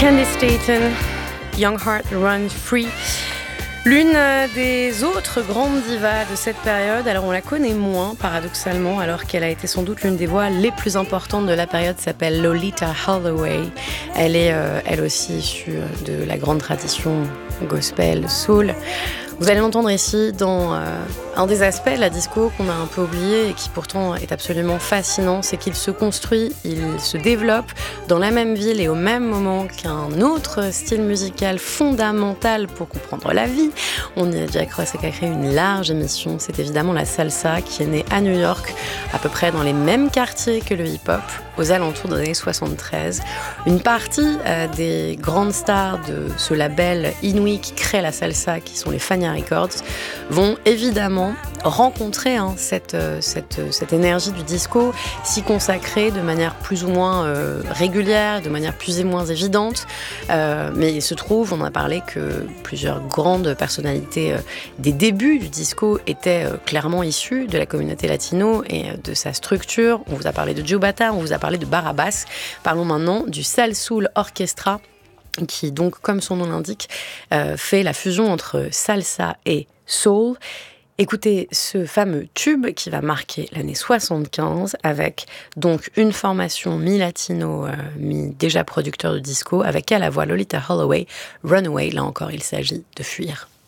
Candy Staton, Young Heart Run Free. L'une des autres grandes divas de cette période, alors on la connaît moins paradoxalement, alors qu'elle a été sans doute l'une des voix les plus importantes de la période, s'appelle Lolita Holloway. Elle est elle aussi issue de la grande tradition gospel, soul. Vous allez l'entendre ici dans un des aspects de la disco qu'on a un peu oublié et qui pourtant est absolument fascinant, c'est qu'il se construit, il se développe dans la même ville et au même moment qu'un autre style musical fondamental pour comprendre la vie. On y a déjà créé une large émission, c'est évidemment la salsa qui est née à New York, à peu près dans les mêmes quartiers que le hip-hop, aux alentours des années 73. Une partie des grandes stars de ce label inouï qui crée la salsa, qui sont les Fania Records, vont évidemment rencontrer cette énergie du disco, s'y consacrer de manière plus ou moins régulière, de manière plus et moins évidente. Mais il se trouve, on en a parlé, que plusieurs grandes personnalités des débuts du disco étaient clairement issues de la communauté latino et de sa structure. On vous a parlé de Joe Bata, on vous a parlé de Barabas. Parlons maintenant du Sal Soul Orchestra, qui donc, comme son nom l'indique, fait la fusion entre salsa et soul. Écoutez ce fameux tube qui va marquer l'année 75 avec donc une formation mi-latino, mi-déjà producteur de disco, avec à la voix Lolita Holloway, Runaway. Là encore, il s'agit de fuir.